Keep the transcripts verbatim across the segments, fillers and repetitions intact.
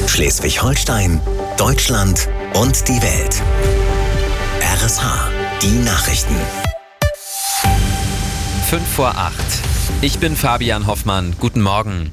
Schleswig-Holstein, Deutschland und die Welt. R S H, die Nachrichten. Fünf vor acht. Ich bin Fabian Hoffmann. Guten Morgen.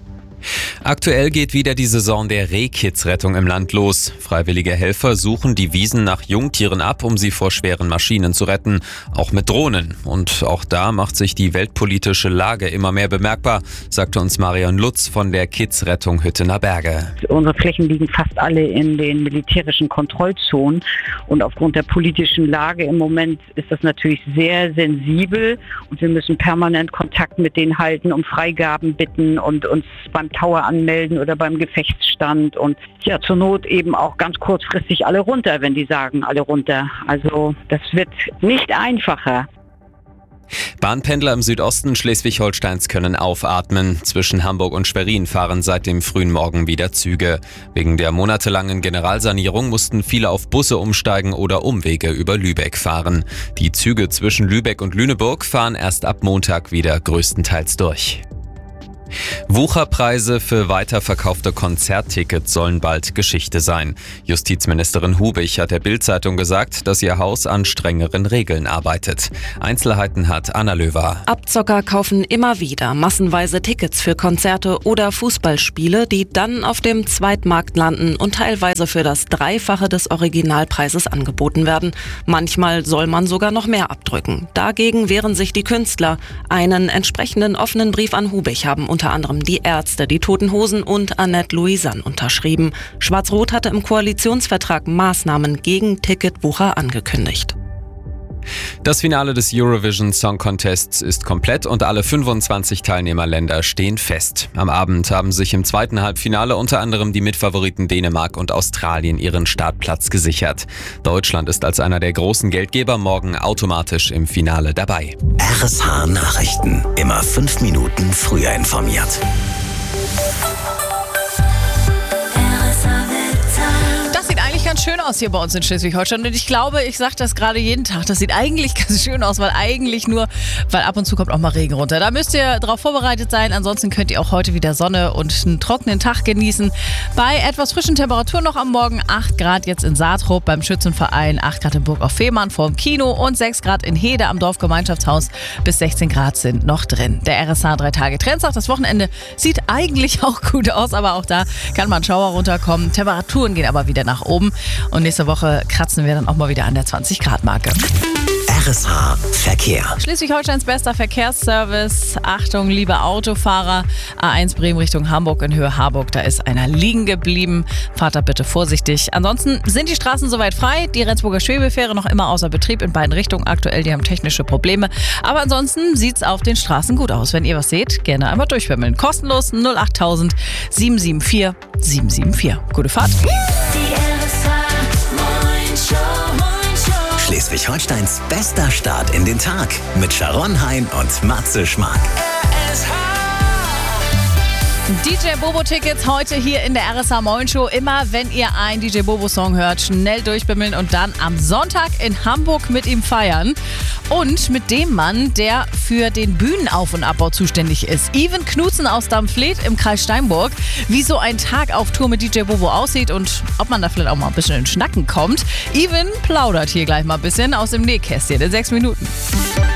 Aktuell geht wieder die Saison der Rehkitzrettung im Land los. Freiwillige Helfer suchen die Wiesen nach Jungtieren ab, um sie vor schweren Maschinen zu retten, auch mit Drohnen. Und auch da macht sich die weltpolitische Lage immer mehr bemerkbar, sagte uns Marion Lutz von der Kitzrettung Hüttener Berge. Unsere Flächen liegen fast alle in den militärischen Kontrollzonen und aufgrund der politischen Lage im Moment ist das natürlich sehr sensibel und wir müssen permanent Kontakt mit denen halten, um Freigaben bitten und uns beim Tower anmelden oder beim Gefechtsstand und ja, zur Not eben auch ganz kurzfristig alle runter, wenn die sagen, alle runter. Also das wird nicht einfacher. Bahnpendler im Südosten Schleswig-Holsteins können aufatmen. Zwischen Hamburg und Schwerin fahren seit dem frühen Morgen wieder Züge. Wegen der monatelangen Generalsanierung mussten viele auf Busse umsteigen oder Umwege über Lübeck fahren. Die Züge zwischen Lübeck und Lüneburg fahren erst ab Montag wieder größtenteils durch. Wucherpreise für weiterverkaufte Konzerttickets sollen bald Geschichte sein. Justizministerin Hubich hat der Bild-Zeitung gesagt, dass ihr Haus an strengeren Regeln arbeitet. Einzelheiten hat Anna Löwer. Abzocker kaufen immer wieder massenweise Tickets für Konzerte oder Fußballspiele, die dann auf dem Zweitmarkt landen und teilweise für das Dreifache des Originalpreises angeboten werden. Manchmal soll man sogar noch mehr abdrücken. Dagegen wehren sich die Künstler. Einen entsprechenden offenen Brief an Hubich haben unter anderem die Ärzte, die Toten Hosen und Annette Louisanne unterschrieben. Schwarz-Rot hatte im Koalitionsvertrag Maßnahmen gegen Ticketwucher angekündigt. Das Finale des Eurovision Song Contests ist komplett und alle fünfundzwanzig Teilnehmerländer stehen fest. Am Abend haben sich im zweiten Halbfinale unter anderem die Mitfavoriten Dänemark und Australien ihren Startplatz gesichert. Deutschland ist als einer der großen Geldgeber morgen automatisch im Finale dabei. R S H Nachrichten. Immer fünf Minuten früher informiert. Ganz schön aus hier bei uns in Schleswig-Holstein und ich glaube, ich sage das gerade jeden Tag, das sieht eigentlich ganz schön aus, weil eigentlich nur, weil ab und zu kommt auch mal Regen runter. Da müsst ihr drauf vorbereitet sein, ansonsten könnt ihr auch heute wieder Sonne und einen trockenen Tag genießen. Bei etwas frischen Temperaturen noch am Morgen, acht Grad jetzt in Saatrup beim Schützenverein, acht Grad in Burg auf Fehmarn vor dem Kino und sechs Grad in Hede am Dorfgemeinschaftshaus, bis sechzehn Grad sind noch drin. Der R S H drei Tage Trendsach, das Wochenende sieht eigentlich auch gut aus, aber auch da kann man Schauer runterkommen. Temperaturen gehen aber wieder nach oben. Und nächste Woche kratzen wir dann auch mal wieder an der zwanzig Grad Marke. R S H Verkehr. Schleswig-Holsteins bester Verkehrsservice. Achtung, liebe Autofahrer. A eins Bremen Richtung Hamburg in Höhe Harburg. Da ist einer liegen geblieben. Fahrt da bitte vorsichtig. Ansonsten sind die Straßen soweit frei. Die Rendsburger Schwebefähre noch immer außer Betrieb in beiden Richtungen. Aktuell, die haben technische Probleme. Aber ansonsten sieht's auf den Straßen gut aus. Wenn ihr was seht, gerne einmal durchwimmeln. Kostenlos null achttausend sieben sieben vier sieben sieben vier. Gute Fahrt. Schleswig-Holsteins bester Start in den Tag mit Sharon Hein und Matze Schmark. D J Bobo-Tickets heute hier in der R S H Moin Show. Immer wenn ihr einen D J Bobo-Song hört, schnell durchbimmeln und dann am Sonntag in Hamburg mit ihm feiern. Und mit dem Mann, der für den Bühnenauf- und Abbau zuständig ist. Even Knutzen aus Dammfleet im Kreis Steinburg. Wie so ein Tag auf Tour mit D J Bobo aussieht und ob man da vielleicht auch mal ein bisschen in Schnacken kommt. Even plaudert hier gleich mal ein bisschen aus dem Nähkästchen in sechs Minuten.